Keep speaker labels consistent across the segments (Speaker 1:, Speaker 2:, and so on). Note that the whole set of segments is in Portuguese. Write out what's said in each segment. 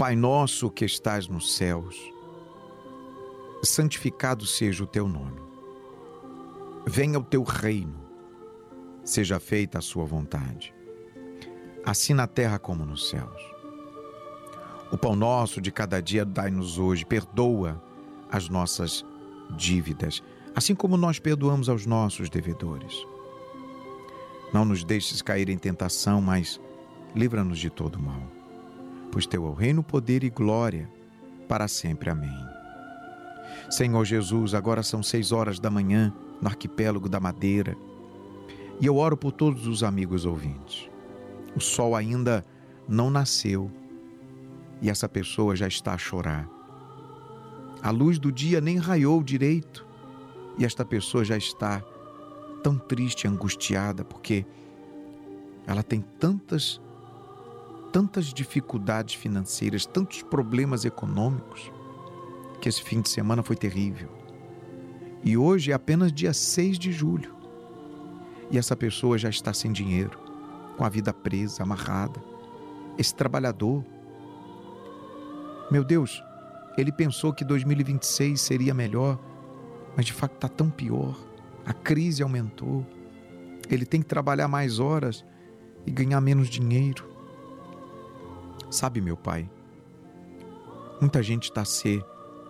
Speaker 1: Pai nosso que estás nos céus, santificado seja o teu nome. Venha o teu reino, seja feita a sua vontade, assim na terra como nos céus. O pão nosso de cada dia dai-nos hoje, perdoa as nossas dívidas, assim como nós perdoamos aos nossos devedores. Não nos deixes cair em tentação, mas livra-nos de todo mal. Pois teu é o reino, poder e glória, para sempre. Amém. Senhor Jesus, agora são 6 horas da manhã, no arquipélago da Madeira, e eu oro por todos os amigos ouvintes. O sol ainda não nasceu, e essa pessoa já está a chorar. A luz do dia nem raiou direito, e esta pessoa já está tão triste, angustiada, porque ela tem tantas dificuldades financeiras, tantos problemas econômicos, que esse fim de semana foi terrível. E hoje é apenas dia 6 de julho. E essa pessoa já está sem dinheiro, com a vida presa, amarrada. Esse trabalhador, meu Deus, ele pensou que 2026 seria melhor, mas de fato está tão pior. A crise aumentou. Ele tem que trabalhar mais horas e ganhar menos dinheiro. Sabe, meu Pai, muita gente está a ser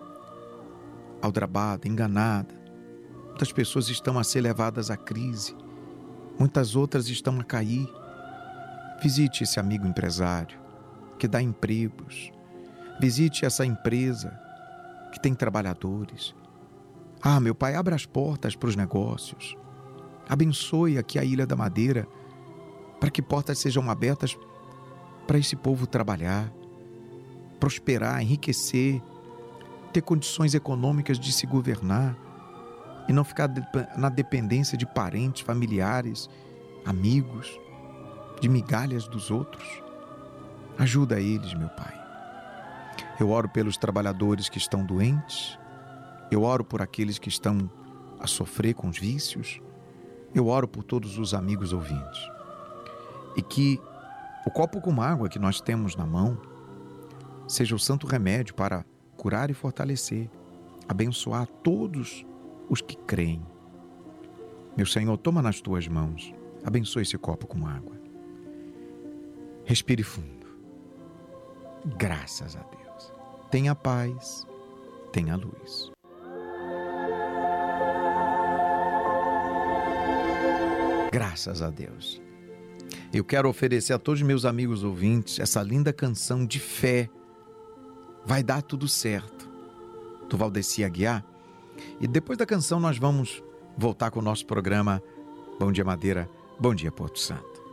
Speaker 1: aldrabada, enganada. Muitas pessoas estão a ser levadas à crise. Muitas outras estão a cair. Visite esse amigo empresário que dá empregos. Visite essa empresa que tem trabalhadores. Ah, meu Pai, abra as portas para os negócios. Abençoe aqui a Ilha da Madeira para que portas sejam abertas para esse povo trabalhar, prosperar, enriquecer, ter condições econômicas de se governar e não ficar na dependência de parentes, familiares, amigos, de migalhas dos outros. Ajuda eles, meu Pai. Eu oro pelos trabalhadores que estão doentes. Eu oro por aqueles que estão a sofrer com os vícios. Eu oro por todos os amigos ouvintes. E que o copo com água que nós temos na mão seja o santo remédio para curar e fortalecer, abençoar todos os que creem. Meu Senhor, toma nas tuas mãos, abençoe esse copo com água. Respire fundo. Graças a Deus. Tenha paz, tenha luz. Graças a Deus. Eu quero oferecer a todos os meus amigos ouvintes essa linda canção de fé. Vai dar tudo certo, do Valdeci Aguiar. E depois da canção nós vamos voltar com o nosso programa Bom Dia Madeira, Bom Dia Porto Santo.